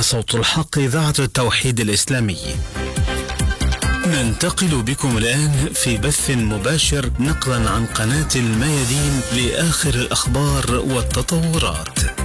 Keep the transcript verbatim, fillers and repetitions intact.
صوت الحق إذاعة التوحيد الإسلامي. ننتقل بكم الآن في بث مباشر نقلا عن قناة الميادين لآخر الأخبار والتطورات.